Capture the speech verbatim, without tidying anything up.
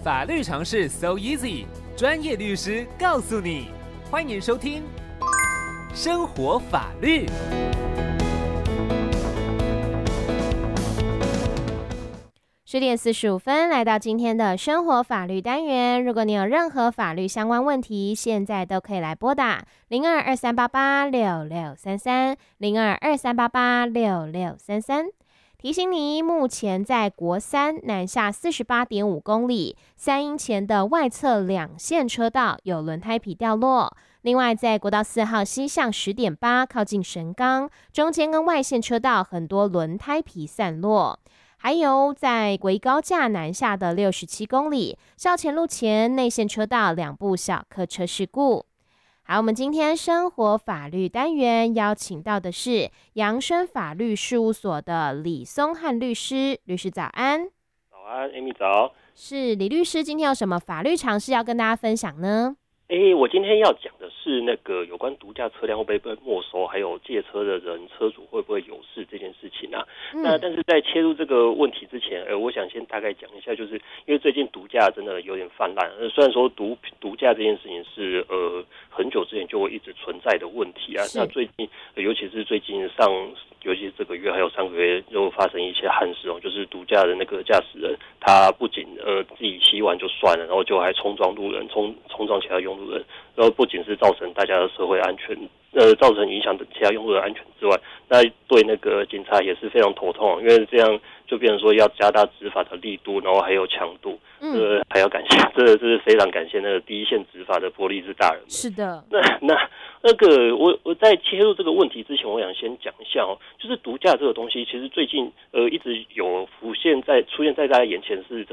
法律常识 so easy， 专业律师告诉你。欢迎收听生活法律。 十点四十五分，来到今天的生活法律单元。如果你有任何法律相关问题，现在都可以来拨打零二二三八八六六三三零二二三八八六六三三。提醒你，目前在国三南下四十八点五公里三英前的外侧两线车道有轮胎皮掉落。另外，在国道四号西向十点八靠近神冈，中间跟外线车道很多轮胎皮散落。还有在国一高架南下的六十七公里校前路前内线车道两部小客车事故。好，我们今天生活法律单元邀请到的是扬生法律事务所的李松汉律师。律师早安。 早安 Amy 早。 是李律师，今天有什么法律常识要跟大家分享呢？ 诶，我今天要讲的是那个有关独驾车辆会不会被没收，还有借车的人车主会不会有事这件事情啊。嗯、那但是在切入这个问题之前，呃，我想先大概讲一下，就是因为最近毒驾真的有点泛滥。呃，虽然说毒毒驾这件事情是呃很久之前就会一直存在的问题啊，那最近、呃、尤其是最近上，尤其是这个月还有上个月又发生一些憾事哦，就是毒驾的那个驾驶人，他不仅呃自己吸完就算了，然后就还冲撞路人，冲冲撞其他用路人，然后不仅是造成大家的社会安全，呃，造成影响的其他用户的安全之外，那对那个警察也是非常头痛，因为这样就变成说要加大执法的力度，然后还有强度，嗯，呃，还要感谢，这个是非常感谢那个第一线执法的波利兹大人们。 是的， 那那那个我我在切入这个问题之前，我想先讲一下哦，就是毒驾这个东西，其实最近呃一直有浮现在出现在大家眼前是